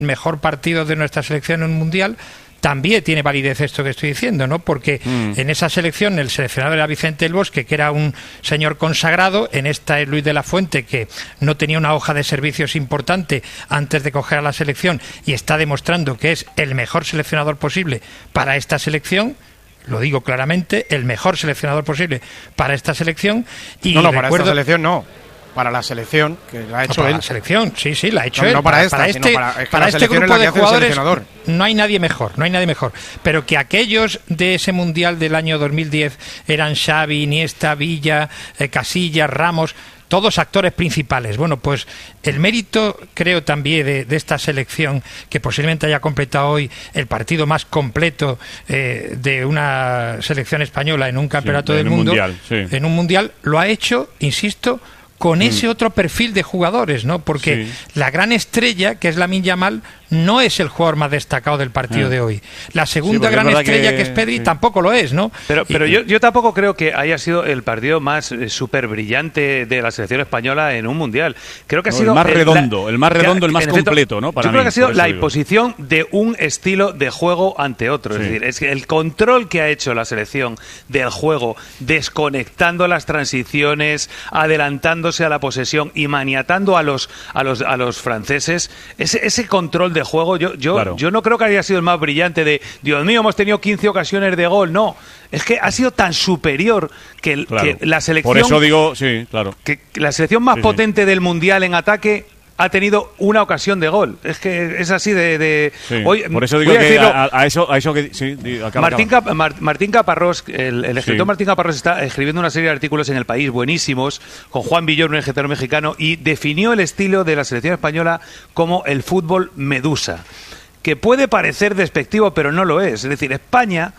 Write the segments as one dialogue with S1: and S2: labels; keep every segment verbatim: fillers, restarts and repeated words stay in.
S1: mejor partido de nuestra selección en un mundial, también tiene validez esto que estoy diciendo, ¿no? Porque mm. en esa selección el seleccionador era Vicente del Bosque, que era un señor consagrado. En esta es Luis de la Fuente, que no tenía una hoja de servicios importante antes de coger a la selección y está demostrando que es el mejor seleccionador posible para esta selección. Lo digo claramente, el mejor seleccionador posible para esta selección. Y
S2: no, no,
S1: recuerdo...
S2: para esta selección no. Para la selección, que la ha hecho
S1: no, para
S2: él.
S1: la selección, sí, sí, la ha hecho
S2: no,
S1: él.
S2: No para esta,
S1: para este,
S2: para, es que
S1: para este grupo de jugadores no hay nadie mejor, no hay nadie mejor. Pero que aquellos de ese Mundial del año dos mil diez eran Xavi, Iniesta, Villa, eh, Casillas, Ramos, todos actores principales. Bueno, pues el mérito, creo también, de, de esta selección, que posiblemente haya completado hoy el partido más completo eh, de una selección española en un campeonato
S3: sí,
S1: del
S3: en
S1: mundo,
S3: un mundial, sí.
S1: en un mundial, lo ha hecho, insisto, con ese otro perfil de jugadores, ¿no? Porque sí. la gran estrella, que es Lamine Yamal, no es el jugador más destacado del partido
S3: sí.
S1: de hoy. La segunda
S3: sí,
S1: gran
S3: es
S1: estrella,
S3: que...
S1: que es Pedri,
S3: sí.
S1: tampoco lo es, ¿no?
S4: Pero, pero y... yo, yo tampoco creo que haya sido el partido más eh, súper brillante de la selección española en un mundial. Creo que ha
S3: no,
S4: sido...
S3: El más
S4: el,
S3: redondo, el más redondo, el más
S4: efecto,
S3: completo, ¿no? Para
S4: yo
S3: mí,
S4: creo que ha sido la
S3: digo.
S4: imposición de un estilo de juego ante otro. Sí. Es decir, es que el control que ha hecho la selección del juego, desconectando las transiciones, adelantándose a la posesión y maniatando a los a los a los franceses, ese ese control de juego, yo yo claro. yo no creo que haya sido el más brillante de Dios mío, hemos tenido quince ocasiones de gol, no, es que ha sido tan superior que,
S3: claro.
S4: que la selección,
S3: por eso digo, sí, claro,
S4: que la selección más sí, potente sí. del mundial en ataque ha tenido una ocasión de gol. Es que es así de... de...
S3: Sí,
S4: Hoy,
S3: por eso digo
S4: a
S3: que
S4: decirlo,
S3: a, a eso, a eso que... Sí, acaba,
S4: Martín,
S3: acaba.
S4: Cap, Mar, Martín Caparrós, el, el escritor sí. Martín Caparrós está escribiendo una serie de artículos en El País buenísimos, con Juan Villor, un escritor mexicano, y definió el estilo de la selección española como el fútbol medusa, que puede parecer despectivo, pero no lo es. Es decir, España...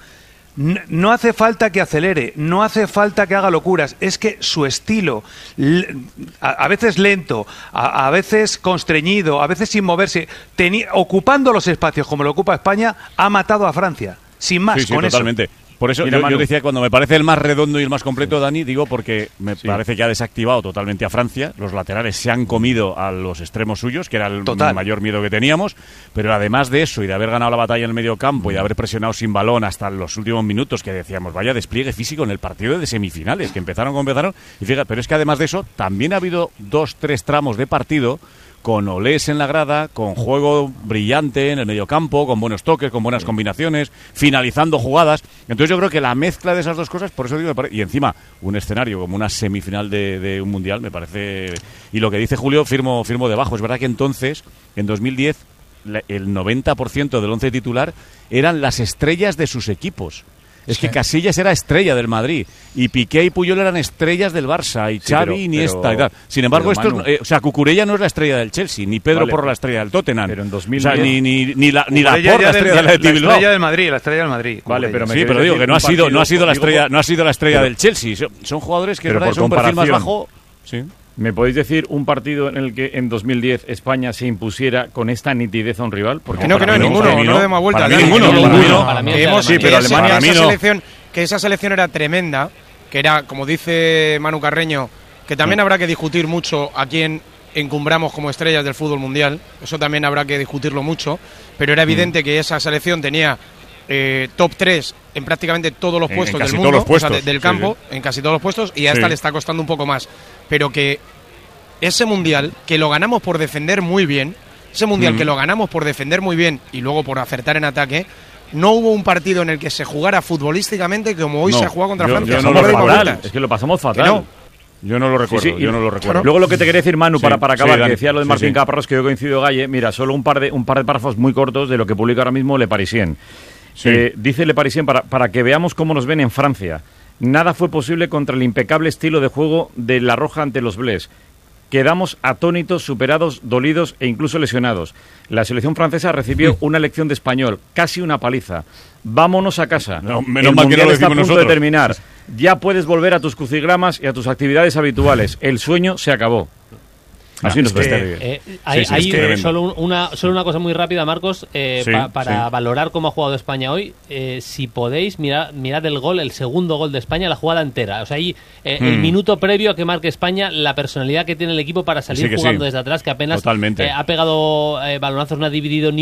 S4: No hace falta que acelere, no hace falta que haga locuras, es que su estilo, a veces lento, a veces constreñido, a veces sin moverse, ocupando los espacios como lo ocupa España, ha matado a Francia, sin más,
S3: sí, sí,
S4: con
S3: totalmente.
S4: eso.
S3: Por eso
S4: Mira,
S3: yo, yo decía, cuando me parece el más redondo y el más completo, Dani, digo porque me sí. parece que ha desactivado totalmente a Francia. Los laterales se han comido a los extremos suyos, que era el Total. mayor miedo que teníamos. Pero además de eso y de haber ganado la batalla en el medio campo y de haber presionado sin balón hasta los últimos minutos, que decíamos, vaya despliegue físico en el partido de semifinales, que empezaron como empezaron. Y fíjate, pero es que además de eso, también ha habido dos, tres tramos de partido con olés en la grada, con juego brillante en el mediocampo, con buenos toques, con buenas combinaciones, finalizando jugadas. Entonces yo creo que la mezcla de esas dos cosas, por eso digo, y encima un escenario como una semifinal de, de un mundial, me parece... Y lo que dice Julio, firmo, firmo debajo. Es verdad que entonces, en dos mil diez, el noventa por ciento del once titular eran las estrellas de sus equipos. Es sí. que Casillas era estrella del Madrid y Piqué y Puyol eran estrellas del Barça y sí, Xavi y Iniesta pero, y tal. Sin embargo, esto es, eh, o sea, Cucurella no es la estrella del Chelsea, ni Pedro vale, Porro la estrella del Tottenham.
S5: Pero en dos mil diez,
S3: o sea, ni ni ni la ni la,
S4: Porro,
S3: la estrella
S4: del,
S3: de la,
S4: la estrella del Madrid, la estrella del Madrid.
S5: Vale, pero me
S3: sí, pero digo que no ha sido no ha sido la estrella,
S5: por,
S3: no ha sido la estrella
S5: pero,
S3: del Chelsea. Son, son jugadores que es verdad,
S5: por
S3: son un perfil más bajo. Sí.
S5: ¿Me podéis decir un partido en el que en dos mil diez España se impusiera con esta nitidez a un rival?
S2: Porque no, que no, ninguno, no le demos vuelta.
S3: Para mí ninguno, ninguno.
S2: Sí, pero Alemania, esa selección, que esa selección era tremenda, que era, como dice Manu Carreño, que también habrá que discutir mucho a quién encumbramos como estrellas del fútbol mundial, eso también habrá que discutirlo mucho, pero era evidente que esa selección tenía eh, top tres en prácticamente todos los puestos del mundo, puestos, o sea, de, del campo, sí, sí. en casi todos los puestos, y a esta sí. le está costando un poco más. Pero que ese mundial, que lo ganamos por defender muy bien, ese mundial mm. que lo ganamos por defender muy bien y luego por acertar en ataque, no hubo un partido en el que se jugara futbolísticamente como hoy no, se ha jugado contra
S5: yo,
S2: Francia.
S5: Yo no lo fatal, es que lo pasamos fatal.
S2: No.
S3: Yo no lo recuerdo, sí, sí, yo no lo recuerdo.
S5: Luego lo que te quería decir, Manu,
S3: sí,
S5: para, para acabar,
S3: sí,
S5: que decía lo de Martín sí, sí. Caparrós, que yo coincido, Galle, mira, solo un par de un par de párrafos muy cortos de lo que publica ahora mismo Le Parisien. Sí. Eh, dice Le Parisien, para, para que veamos cómo nos ven en Francia. Nada fue posible contra el impecable estilo de juego de La Roja ante los Blés. Quedamos atónitos, superados, dolidos e incluso lesionados. La selección francesa recibió una lección de español, casi una paliza. Vámonos a casa.
S3: No, menos
S5: el
S3: mal que no lo
S5: está a punto
S3: nosotros.
S5: de terminar. Ya puedes volver a tus crucigramas y a tus actividades habituales. El sueño se acabó. Así nos
S3: es que,
S6: eh, Hay, sí, sí, hay es solo, una, solo una cosa muy rápida, Marcos, eh, sí, pa, para sí. valorar cómo ha jugado España hoy. Eh, si podéis, mirad, mirad el gol, el segundo gol de España, la jugada entera. O sea, ahí eh, hmm. el minuto previo a que marque España, la personalidad que tiene el equipo para salir sí jugando sí. desde atrás, que apenas eh, ha pegado eh, balonazos, no ha dividido ni